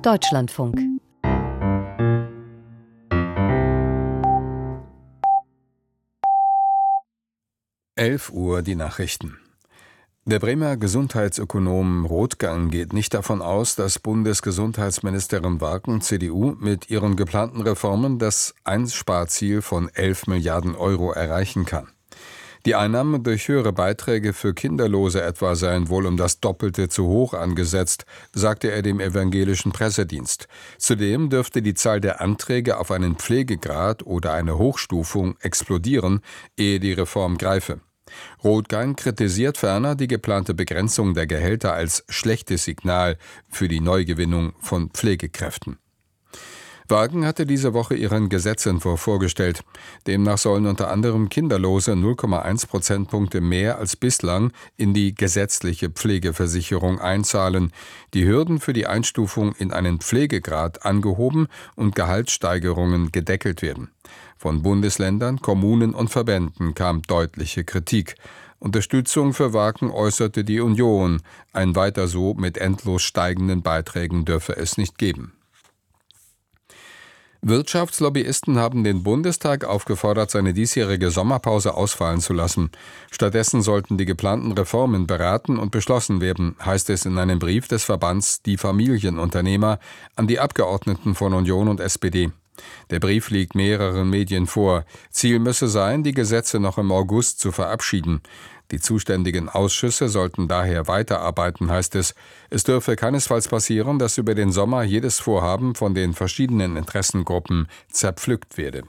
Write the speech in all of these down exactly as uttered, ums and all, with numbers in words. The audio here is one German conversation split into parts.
Deutschlandfunk. elf Uhr die Nachrichten. Der Bremer Gesundheitsökonom Rothgang geht nicht davon aus, dass Bundesgesundheitsministerin Warken, C D U, mit ihren geplanten Reformen das Einsparziel von elf Milliarden Euro erreichen kann. Die Einnahmen durch höhere Beiträge für Kinderlose etwa seien wohl um das Doppelte zu hoch angesetzt, sagte er dem evangelischen Pressedienst. Zudem dürfte die Zahl der Anträge auf einen Pflegegrad oder eine Hochstufung explodieren, ehe die Reform greife. Rothgang kritisiert ferner die geplante Begrenzung der Gehälter als schlechtes Signal für die Neugewinnung von Pflegekräften. Warken hatte diese Woche ihren Gesetzentwurf vorgestellt. Demnach sollen unter anderem Kinderlose null Komma eins Prozentpunkte mehr als bislang in die gesetzliche Pflegeversicherung einzahlen, die Hürden für die Einstufung in einen Pflegegrad angehoben und Gehaltssteigerungen gedeckelt werden. Von Bundesländern, Kommunen und Verbänden kam deutliche Kritik. Unterstützung für Warken äußerte die Union. Ein Weiter so mit endlos steigenden Beiträgen dürfe es nicht geben. Wirtschaftslobbyisten haben den Bundestag aufgefordert, seine diesjährige Sommerpause ausfallen zu lassen. Stattdessen sollten die geplanten Reformen beraten und beschlossen werden, heißt es in einem Brief des Verbands Die Familienunternehmer an die Abgeordneten von Union und S P D. Der Brief liegt mehreren Medien vor. Ziel müsse sein, die Gesetze noch im August zu verabschieden. Die zuständigen Ausschüsse sollten daher weiterarbeiten, heißt es. Es dürfe keinesfalls passieren, dass über den Sommer jedes Vorhaben von den verschiedenen Interessengruppen zerpflückt werde.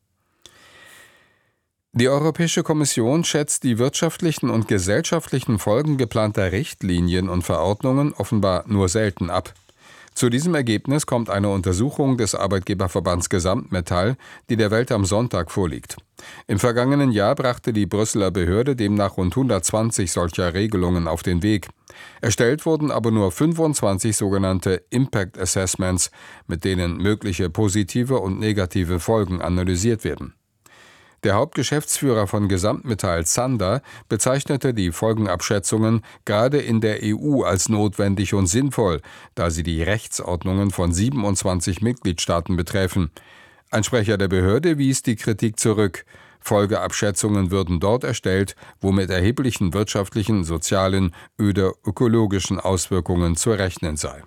Die Europäische Kommission schätzt die wirtschaftlichen und gesellschaftlichen Folgen geplanter Richtlinien und Verordnungen offenbar nur selten ab. Zu diesem Ergebnis kommt eine Untersuchung des Arbeitgeberverbands Gesamtmetall, die der Welt am Sonntag vorliegt. Im vergangenen Jahr brachte die Brüsseler Behörde demnach rund hundertzwanzig solcher Regelungen auf den Weg. Erstellt wurden aber nur fünfundzwanzig sogenannte Impact Assessments, mit denen mögliche positive und negative Folgen analysiert werden. Der Hauptgeschäftsführer von Gesamtmetall, Zander, bezeichnete die Folgenabschätzungen gerade in der E U als notwendig und sinnvoll, da sie die Rechtsordnungen von siebenundzwanzig Mitgliedstaaten betreffen. Ein Sprecher der Behörde wies die Kritik zurück. Folgeabschätzungen würden dort erstellt, wo mit erheblichen wirtschaftlichen, sozialen oder ökologischen Auswirkungen zu rechnen sei.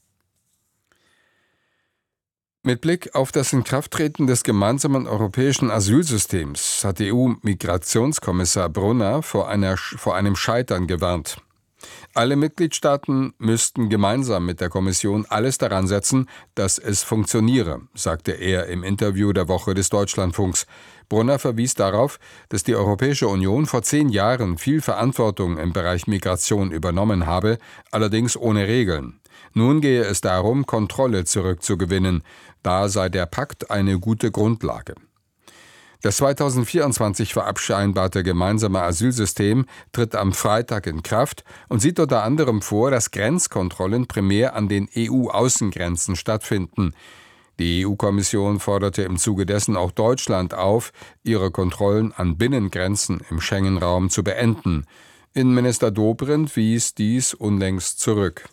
Mit Blick auf das Inkrafttreten des gemeinsamen europäischen Asylsystems hat E U-Migrationskommissar Brunner vor, einer, vor einem Scheitern gewarnt. Alle Mitgliedstaaten müssten gemeinsam mit der Kommission alles daran setzen, dass es funktioniere, sagte er im Interview der Woche des Deutschlandfunks. Brunner verwies darauf, dass die Europäische Union vor zehn Jahren viel Verantwortung im Bereich Migration übernommen habe, allerdings ohne Regeln. Nun gehe es darum, Kontrolle zurückzugewinnen. Da sei der Pakt eine gute Grundlage. Das zweitausendvierundzwanzig verabscheinbarte gemeinsame Asylsystem tritt am Freitag in Kraft und sieht unter anderem vor, dass Grenzkontrollen primär an den E U-Außengrenzen stattfinden. Die E U-Kommission forderte im Zuge dessen auch Deutschland auf, ihre Kontrollen an Binnengrenzen im Schengen-Raum zu beenden. Innenminister Dobrindt wies dies unlängst zurück.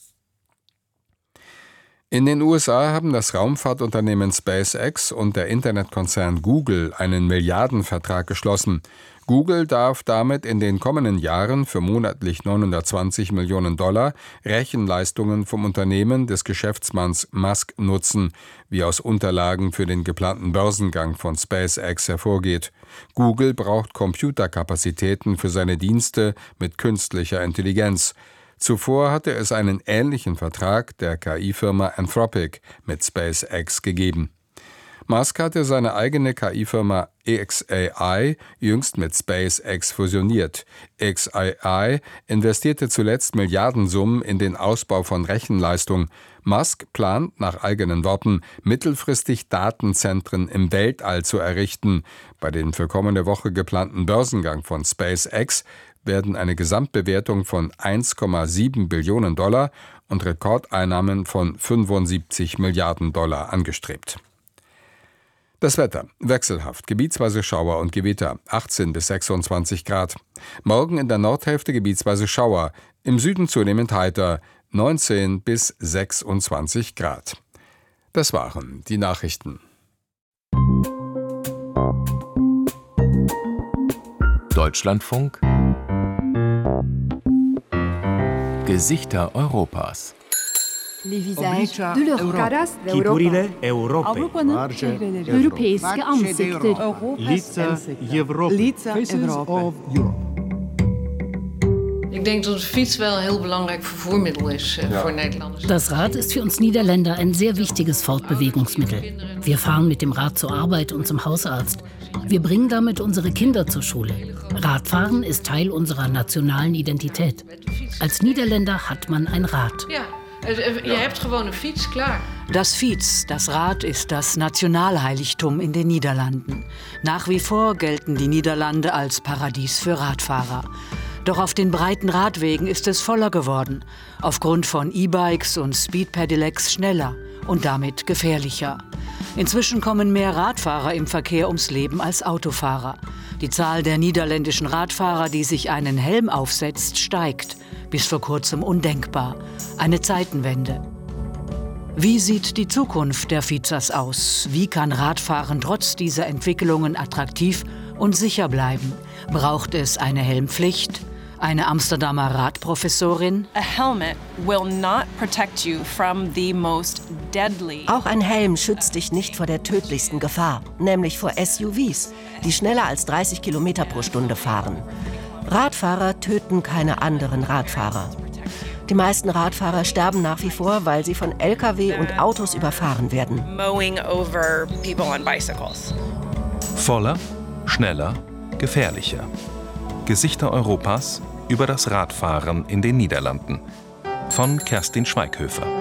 In den U S A haben das Raumfahrtunternehmen SpaceX und der Internetkonzern Google einen Milliardenvertrag geschlossen. Google darf damit in den kommenden Jahren für monatlich neunhundertzwanzig Millionen Dollar Rechenleistungen vom Unternehmen des Geschäftsmanns Musk nutzen, wie aus Unterlagen für den geplanten Börsengang von SpaceX hervorgeht. Google braucht Computerkapazitäten für seine Dienste mit künstlicher Intelligenz. Zuvor hatte es einen ähnlichen Vertrag der K I-Firma Anthropic mit SpaceX gegeben. Musk hatte seine eigene K I-Firma X A I jüngst mit SpaceX fusioniert. X A I investierte zuletzt Milliardensummen in den Ausbau von Rechenleistung. Musk plant nach eigenen Worten, mittelfristig Datenzentren im Weltall zu errichten. Bei dem für kommende Woche geplanten Börsengang von SpaceX werden eine Gesamtbewertung von eins Komma sieben Billionen Dollar und Rekordeinnahmen von fünfundsiebzig Milliarden Dollar angestrebt. Das Wetter: wechselhaft, gebietsweise Schauer und Gewitter, achtzehn bis sechsundzwanzig Grad. Morgen in der Nordhälfte gebietsweise Schauer, im Süden zunehmend heiter. neunzehn bis sechsundzwanzig Grad. Das waren die Nachrichten. Deutschlandfunk Gesichter Europas. Les visages de l'Europe. Kipurile Europe. Europeiske ansikter. Lica Europe. Lica Europe. Ik denk dat de fiets wel een heel belangrijk vervoermiddel is uh, ja. voor Nederlanders. Das Rad ist für uns Niederländer ein sehr wichtiges Fortbewegungsmittel. Wir fahren mit dem Rad zur Arbeit und zum Hausarzt. Wir bringen damit unsere Kinder zur Schule. Radfahren ist Teil unserer nationalen Identität. Als Niederländer hat man ein Rad. Ja, je hebt gewoon een fiets, klaar. Das Fiets, das Rad, ist das Nationalheiligtum in den Niederlanden. Nach wie vor gelten die Niederlande als Paradies für Radfahrer. Doch auf den breiten Radwegen ist es voller geworden. Aufgrund von E-Bikes und Speed-Pedelecs schneller und damit gefährlicher. Inzwischen kommen mehr Radfahrer im Verkehr ums Leben als Autofahrer. Die Zahl der niederländischen Radfahrer, die sich einen Helm aufsetzt, steigt. Bis vor kurzem undenkbar. Eine Zeitenwende. Wie sieht die Zukunft der Fietsers aus? Wie kann Radfahren trotz dieser Entwicklungen attraktiv und sicher bleiben? Braucht es eine Helmpflicht? Eine Amsterdamer Radprofessorin. A helmet will not protect you from the most deadly. Auch ein Helm schützt dich nicht vor der tödlichsten Gefahr, nämlich vor S U Vs, die schneller als dreißig Kilometer pro Stunde fahren. Radfahrer töten keine anderen Radfahrer. Die meisten Radfahrer sterben nach wie vor, weil sie von L K W und Autos überfahren werden. Mowing over people on bicycles. Voller, schneller, gefährlicher. Gesichter Europas über das Radfahren in den Niederlanden. Von Kerstin Schweighöfer.